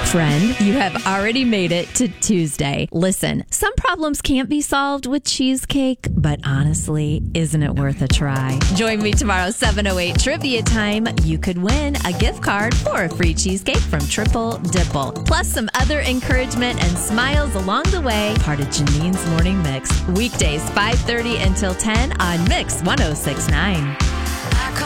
Friend, you have already made it to Tuesday. Listen, some problems can't be solved with cheesecake, but honestly, isn't it worth a try? Join me tomorrow, 7:08 trivia time. You could win a gift card or a free cheesecake from Triple Dipple. Plus some other encouragement and smiles along the way. Part of Janine's Morning Mix. Weekdays, 5:30 until 10 on Mix 106.9.